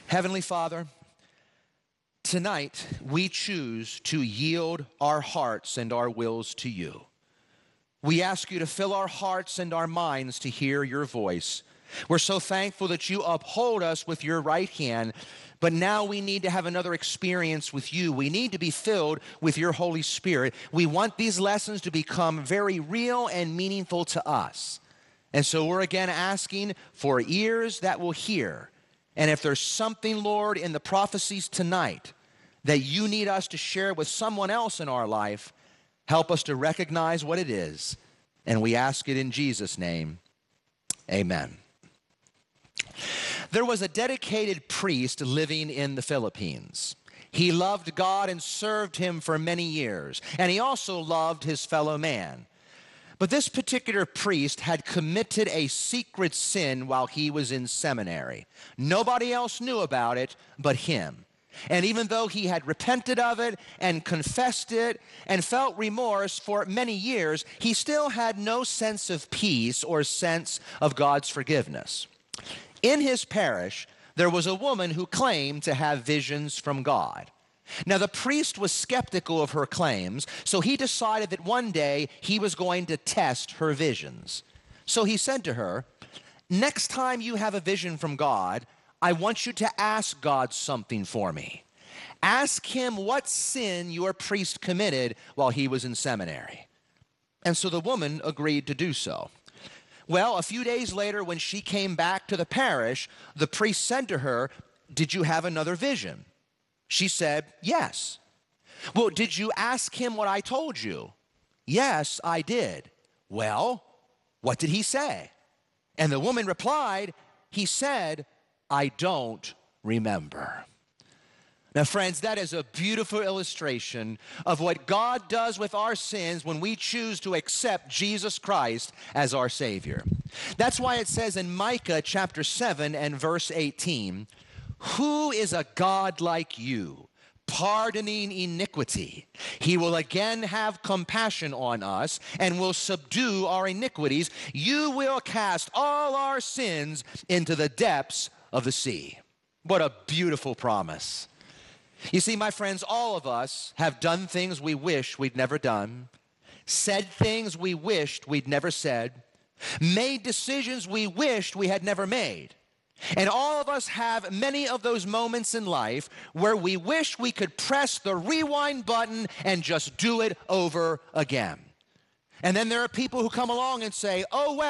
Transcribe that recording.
Heavenly Father, tonight we choose to yield our hearts and our wills to you. We ask you to fill our hearts and our minds to hear your voice. We're so thankful that you uphold us with your right hand, but now we need to have another experience with you. We need to be filled with your Holy Spirit. We want these lessons to become very real and meaningful to us. And so we're again asking for ears that will hear. And if there's something, Lord, in the prophecies tonight that you need us to share with someone else in our life, help us to recognize what it is. And we ask it in Jesus' name. Amen. There was a dedicated priest living in the Philippines. He loved God and served him for many years, and he also loved his fellow man. But this particular priest had committed a secret sin while he was in seminary. Nobody else knew about it but him. And even though he had repented of it and confessed it and felt remorse for many years, he still had no sense of peace or sense of God's forgiveness. In his parish, there was a woman who claimed to have visions from God. Now, the priest was skeptical of her claims, so he decided that one day he was going to test her visions. So he said to her, "Next time you have a vision from God, I want you to ask God something for me. Ask him what sin your priest committed while he was in seminary." And so the woman agreed to do so. Well, a few days later, when she came back to the parish, the priest said to her, "Did you have another vision?" She said, "Yes." "Well, did you ask him what I told you?" "Yes, I did." "Well, what did he say?" And the woman replied, "He said, I don't remember." Now, friends, that is a beautiful illustration of what God does with our sins when we choose to accept Jesus Christ as our Savior. That's why it says in Micah chapter 7 and verse 18, "Who is a God like you, pardoning iniquity? He will again have compassion on us and will subdue our iniquities. You will cast all our sins into the depths of the sea." What a beautiful promise. You see, my friends, all of us have done things we wish we'd never done, said things we wished we'd never said, made decisions we wished we had never made. And all of us have many of those moments in life where we wish we could press the rewind button and just do it over again. And then there are people who come along and say, "Oh, well,